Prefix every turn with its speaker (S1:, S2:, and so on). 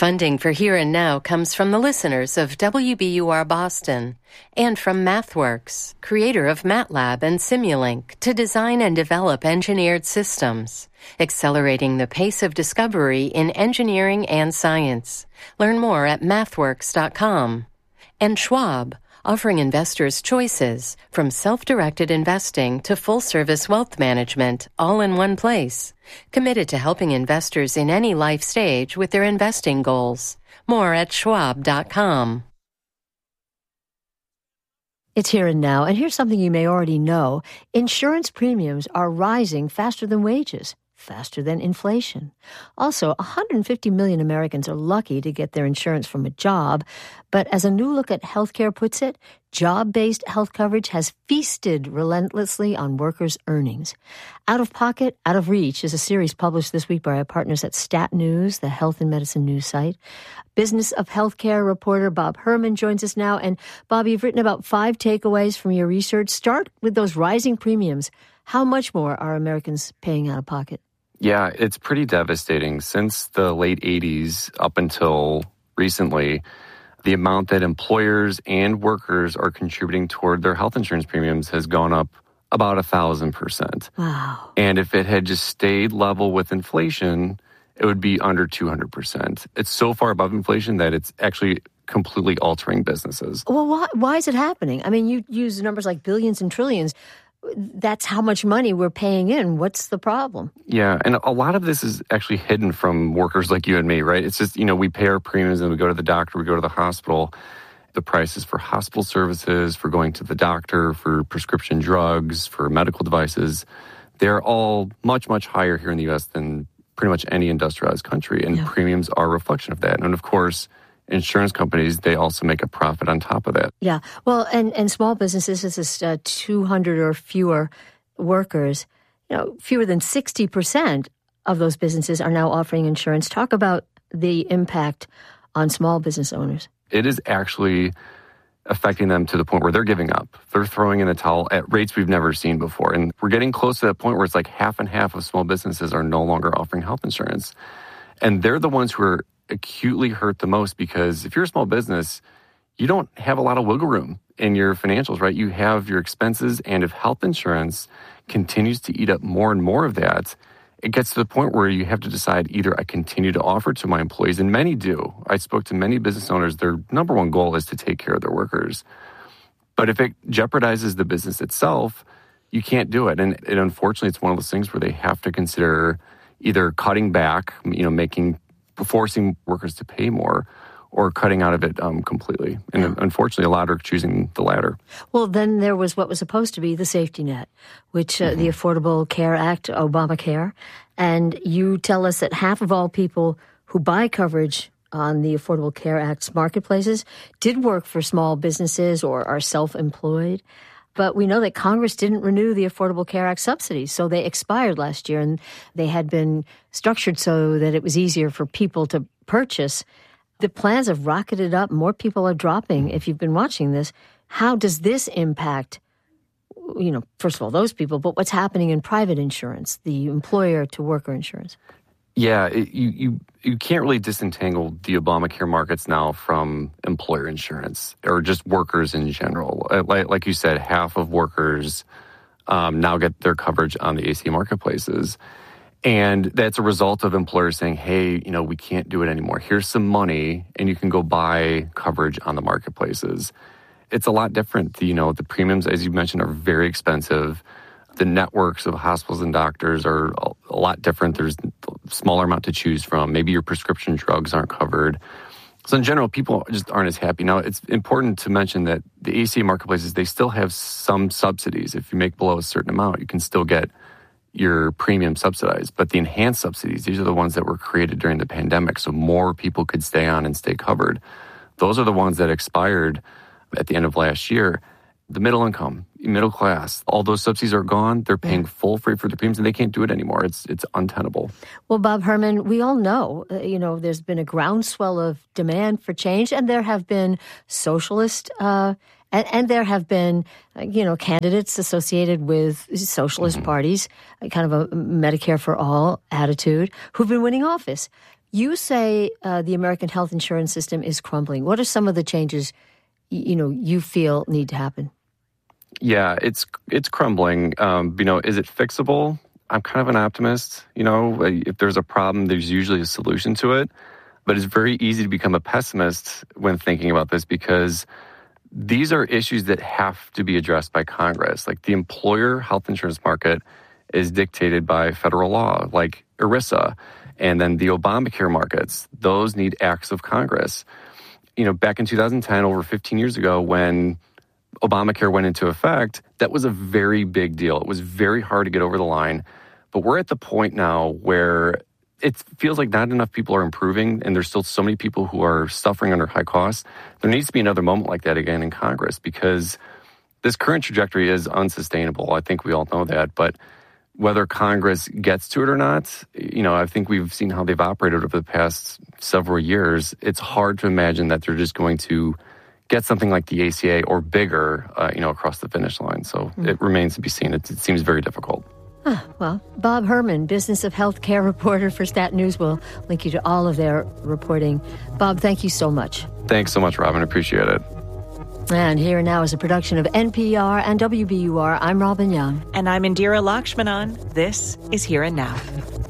S1: Funding for Here and Now comes from the listeners of WBUR Boston and from MathWorks, creator of MATLAB and Simulink, to design and develop engineered systems, accelerating the pace of discovery in engineering and science. Learn more at mathworks.com. And Schwab, offering investors choices from self-directed investing to full-service wealth management, all in one place. Committed to helping investors in any life stage with their investing goals. More at schwab.com.
S2: It's Here and Now, and here's something you may already know. Insurance premiums are rising faster than wages, faster than inflation. Also, 150 million Americans are lucky to get their insurance from a job, but as a new look at healthcare puts it, job-based health coverage has feasted relentlessly on workers' earnings. Out of Pocket, Out of Reach is a series published this week by our partners at Stat News, the health and medicine news site. Business of Healthcare reporter Bob Herman joins us now. And Bob, you've written about 5 takeaways from your research. Start with those rising premiums. How much more are Americans paying out of pocket?
S3: Yeah, it's pretty devastating. Since the late 80s up until recently, the amount that employers and workers are contributing toward their health insurance premiums has gone up about 1,000%.
S2: Wow.
S3: And if it had just stayed level with inflation, it would be under 200%. It's so far above inflation that it's actually completely altering businesses.
S2: Well, why is it happening? I mean, you use numbers like billions and trillions. That's how much money we're paying in. What's the problem?
S3: Yeah, and a lot of this is actually hidden from workers like you and me, right? It's just, we pay our premiums and we go to the doctor, we go to the hospital. The prices for hospital services, for going to the doctor, for prescription drugs, for medical devices, they're all much, much higher here in the U.S. than pretty much any industrialized country. And premiums are a reflection of that. And of course, insurance companies, they also make a profit on top of that.
S2: Yeah. Well, and small businesses, this is 200 or fewer workers. Fewer than 60% of those businesses are now offering insurance. Talk about the impact on small business owners.
S3: It is actually affecting them to the point where they're giving up. They're throwing in the towel at rates we've never seen before. And we're getting close to that point where it's like half and half of small businesses are no longer offering health insurance. And they're the ones who are acutely hurt the most, because if you're a small business, you don't have a lot of wiggle room in your financials, right? You have your expenses, and if health insurance continues to eat up more and more of that, it gets to the point where you have to decide either I continue to offer to my employees, and many do. I spoke to many business owners. Their number one goal is to take care of their workers. But if it jeopardizes the business itself, you can't do it. And unfortunately, it's one of those things where they have to consider either cutting back, forcing workers to pay more, or cutting out of it completely. And unfortunately, a lot are choosing the latter.
S2: Well, then there was what was supposed to be the safety net, which the Affordable Care Act, Obamacare. And you tell us that half of all people who buy coverage on the Affordable Care Act's marketplaces did work for small businesses or are self-employed. But we know that Congress didn't renew the Affordable Care Act subsidies, so they expired last year, and they had been structured so that it was easier for people to purchase. The plans have rocketed up. More people are dropping. If you've been watching this, how does this impact, first of all, those people, but what's happening in private insurance, the employer-to-worker insurance?
S3: Yeah, you can't really disentangle the Obamacare markets now from employer insurance or just workers in general. Like you said, half of workers now get their coverage on the ACA marketplaces. And that's a result of employers saying, hey, we can't do it anymore. Here's some money, and you can go buy coverage on the marketplaces. It's a lot different. The premiums, as you mentioned, are very expensive. The networks of hospitals and doctors are a lot different. There's a smaller amount to choose from. Maybe your prescription drugs aren't covered. So in general, people just aren't as happy. Now, it's important to mention that the ACA marketplaces, they still have some subsidies. If you make below a certain amount, you can still get your premium subsidized. But the enhanced subsidies, these are the ones that were created during the pandemic, so more people could stay on and stay covered. Those are the ones that expired at the end of last year. The middle income, middle class, all those subsidies are gone. They're paying full freight for their premiums, and they can't do it anymore. It's untenable.
S2: Well, Bob Herman, we all know, there's been a groundswell of demand for change, and there have been socialist And there have been, candidates associated with socialist parties, kind of a Medicare for all attitude, who've been winning office. You say the American health insurance system is crumbling. What are some of the changes, you feel need to happen?
S3: Yeah, it's crumbling. Is it fixable? I'm kind of an optimist. If there's a problem, there's usually a solution to it. But it's very easy to become a pessimist when thinking about this because these are issues that have to be addressed by Congress. Like the employer health insurance market is dictated by federal law, like ERISA. And then the Obamacare markets, those need acts of Congress. Back in 2010, over 15 years ago, when Obamacare went into effect, that was a very big deal. It was very hard to get over the line. But we're at the point now where it feels like not enough people are improving, and there's still so many people who are suffering under high costs. There needs to be another moment like that again in Congress because this current trajectory is unsustainable. I think we all know that. But whether Congress gets to it or not, I think we've seen how they've operated over the past several years. It's hard to imagine that they're just going to get something like the ACA or bigger, across the finish line. So it remains to be seen. It seems very difficult.
S2: Well, Bob Herman, Business of Healthcare reporter for Stat News, will link you to all of their reporting. Bob, thank you so much.
S3: Thanks so much, Robin. Appreciate it.
S2: And Here and Now is a production of NPR and WBUR. I'm Robin Young.
S4: And I'm Indira Lakshmanan. This is Here and Now.